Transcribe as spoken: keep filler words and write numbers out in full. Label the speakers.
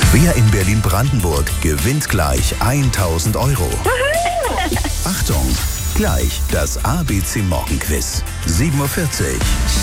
Speaker 1: Wer in Berlin-Brandenburg gewinnt gleich tausend Euro? Achtung, gleich das A B C Morgenquiz. sieben Uhr vierzig.